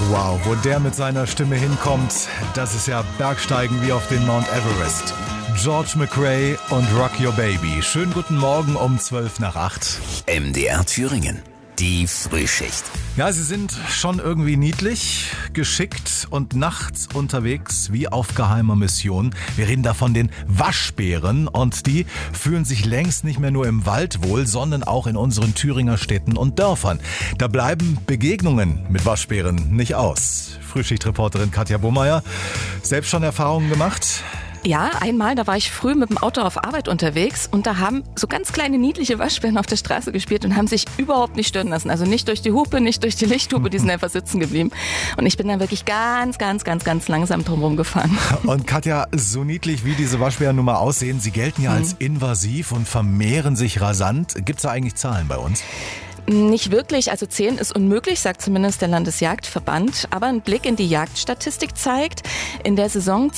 Wow, wo der mit seiner Stimme hinkommt, das ist ja Bergsteigen wie auf den Mount Everest. George McRae und Rock Your Baby. Schönen guten Morgen um 7:55. MDR Thüringen. Die Frühschicht. Ja, sie sind schon irgendwie niedlich, geschickt und nachts unterwegs wie auf geheimer Mission. Wir reden da von den Waschbären und die fühlen sich längst nicht mehr nur im Wald wohl, sondern auch in unseren Thüringer Städten und Dörfern. Da bleiben Begegnungen mit Waschbären nicht aus. Frühschichtreporterin Katja Bohmeier, selbst schon Erfahrungen gemacht? Ja, einmal, da war ich früh mit dem Auto auf Arbeit unterwegs und da haben so ganz kleine niedliche Waschbären auf der Straße gespielt und haben sich überhaupt nicht stören lassen. Also nicht durch die Hupe, nicht durch die Lichthupe, die sind einfach sitzen geblieben. Und ich bin dann wirklich ganz langsam drumherum gefahren. Und Katja, so niedlich wie diese Waschbären nun mal aussehen, sie gelten ja als invasiv und vermehren sich rasant. Gibt's da eigentlich Zahlen bei uns? Nicht wirklich, also zählen ist unmöglich, sagt zumindest der Landesjagdverband. Aber ein Blick in die Jagdstatistik zeigt, in der Saison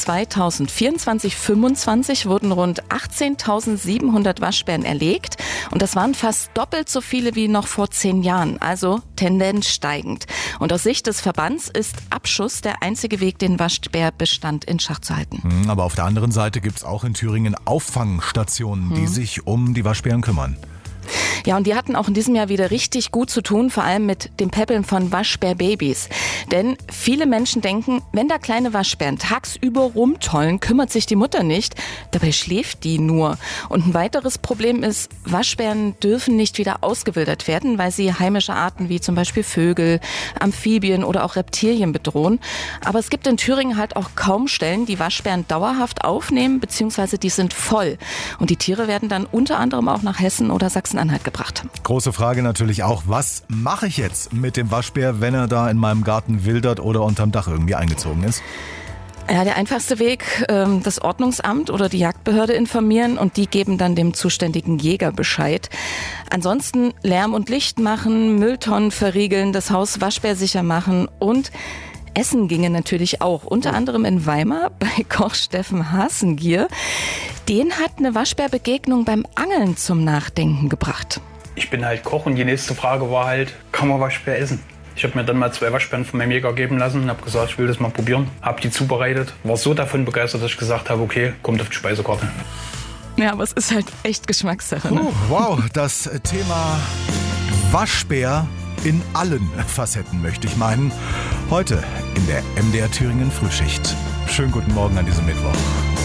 2024/25 wurden rund 18.700 Waschbären erlegt. Und das waren fast doppelt so viele wie noch vor 10 Jahren, also Tendenz steigend. Und aus Sicht des Verbands ist Abschuss der einzige Weg, den Waschbärbestand in Schach zu halten. Aber auf der anderen Seite gibt's auch in Thüringen Auffangstationen, die sich um die Waschbären kümmern. Ja, und die hatten auch in diesem Jahr wieder richtig gut zu tun, vor allem mit dem Päppeln von Waschbärbabys. Denn viele Menschen denken, wenn da kleine Waschbären tagsüber rumtollen, kümmert sich die Mutter nicht. Dabei schläft die nur. Und ein weiteres Problem ist, Waschbären dürfen nicht wieder ausgewildert werden, weil sie heimische Arten wie zum Beispiel Vögel, Amphibien oder auch Reptilien bedrohen. Aber es gibt in Thüringen halt auch kaum Stellen, die Waschbären dauerhaft aufnehmen, beziehungsweise die sind voll. Und die Tiere werden dann unter anderem auch nach Hessen oder Sachsen-Anhalt gebracht. Große Frage natürlich auch, was mache ich jetzt mit dem Waschbär, wenn er da in meinem Garten wildert oder unterm Dach irgendwie eingezogen ist? Ja, der einfachste Weg, das Ordnungsamt oder die Jagdbehörde informieren und die geben dann dem zuständigen Jäger Bescheid. Ansonsten Lärm und Licht machen, Mülltonnen verriegeln, das Haus waschbärsicher machen und Essen ginge natürlich auch, unter anderem in Weimar bei Koch Steffen Hasengier. Den hat eine Waschbärbegegnung beim Angeln zum Nachdenken gebracht. Ich bin halt Koch und die nächste Frage war halt, kann man Waschbär essen? Ich habe mir dann mal 2 Waschbären von meinem Jäger geben lassen und habe gesagt, ich will das mal probieren. Habe die zubereitet, war so davon begeistert, dass ich gesagt habe, okay, kommt auf die Speisekarte. Ja, aber es ist halt echt Geschmackssache. Ne? Wow, das Thema Waschbär in allen Facetten, möchte ich meinen. Heute in der MDR Thüringen Frühschicht. Schönen guten Morgen an diesem Mittwoch.